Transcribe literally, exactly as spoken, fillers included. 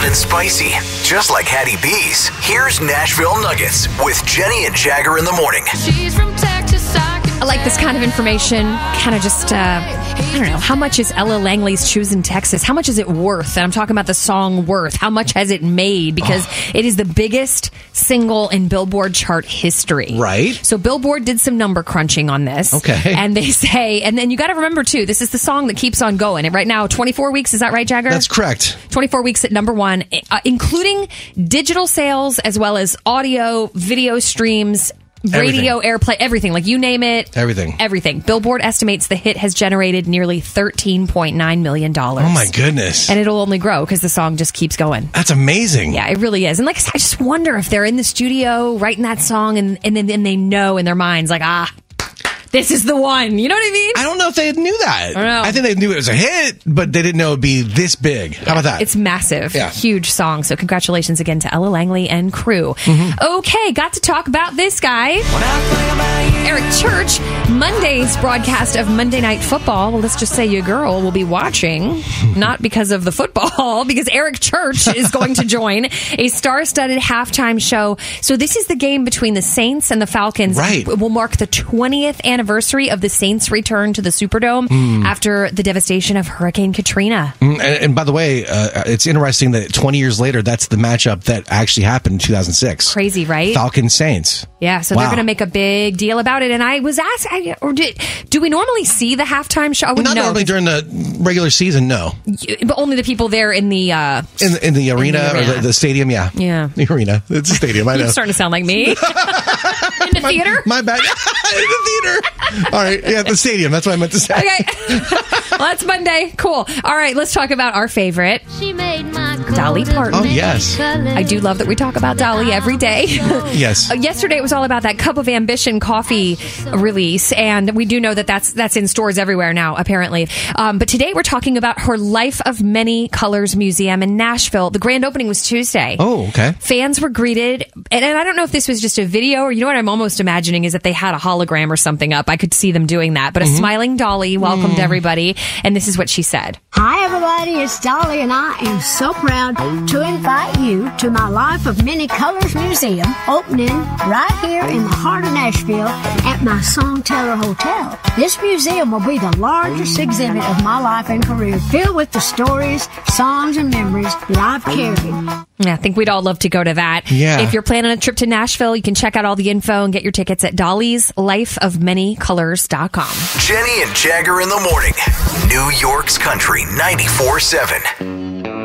hot and spicy, just like Hattie B's. Here's Nashville Nuggets with Jenny and Jagger in the morning. She's from Texas. I like this kind of information. Kind of just, uh, I don't know, how much is Ella Langley's Shoes in Texas? How much is it worth? And I'm talking about the song Worth. How much has it made? Because oh. it is the biggest single in Billboard chart history. Right. So Billboard did some number crunching on this. Okay. And they say, and then you got to remember too, this is the song that keeps on going. And right now, twenty-four weeks, is that right, Jagger? That's correct. twenty-four weeks at number one, uh, including digital sales as well as audio, video streams, radio airplay, everything. Like you name it. Everything. Everything. Billboard estimates the hit has generated nearly thirteen point nine million dollars. Oh my goodness. And it'll only grow because the song just keeps going. That's amazing. Yeah, it really is. And like I said, I just wonder if they're in the studio writing that song and, and then and they know in their minds, like, ah, this is the one. You know what I mean? I don't know if they knew that. I don't know. I think they knew it was a hit, but they didn't know it'd be this big. How about that? It's massive. Yeah. Huge song. So congratulations again to Ella Langley and crew. Mm-hmm. Okay, got to talk about this guy. Eric Church, Monday's broadcast of Monday Night Football. Well, let's just say your girl will be watching, not because of the football, because Eric Church is going to join a star-studded halftime show. So this is the game between the Saints and the Falcons. Right. It will mark the twentieth anniversary of the Saints' return to the Superdome mm. after the devastation of Hurricane Katrina. Mm, and, and by the way, uh, it's interesting that twenty years later, that's the matchup that actually happened in two thousand six. Crazy, right? Falcons Saints. Yeah, so wow. they're going to make a big deal about it. And I was asked, I, or did, do we normally see the halftime show? I wouldn't Not know. normally during the regular season, no. But only the people there in the... Uh, in, in the arena in the arena. or the, the stadium, yeah. Yeah. The arena. It's a stadium, I know. You're starting to sound like me. In the my, theater? My bad. In the theater. All right, yeah, the stadium. That's what I meant to say. Okay. Well, that's Monday. Cool. All right, let's talk about our favorite, She made my Dolly Parton. Oh, yes. I do love that we talk about Dolly every day. Yes. Uh, yesterday it was all about that Cup of Ambition coffee release, and we do know that that's that's in stores everywhere now, apparently. Um, but today we're talking about her Life of Many Colors Museum in Nashville. The grand opening was Tuesday. Oh, okay. Fans were greeted, and, and I don't know if this was just a video or, you know what I'm almost imagining is that they had a hologram or something up. I could see them doing that. But a mm-hmm. smiling Dolly welcomed mm. everybody, and this is what she said. Hi, everybody. It's Dolly, and I am so proud to invite you to my Life of Many Colors Museum, opening right here in the heart of Nashville at my Songteller Hotel. This museum will be the largest exhibit of my life and career, filled with the stories, songs, and memories that I've carried. Yeah, I think we'd all love to go to that. Yeah. If you're planning a trip to Nashville, you can check out all the info and get your tickets at dollys life of many colors dot com. Jenny and Jagger in the morning. New York's Country ninety-four seven.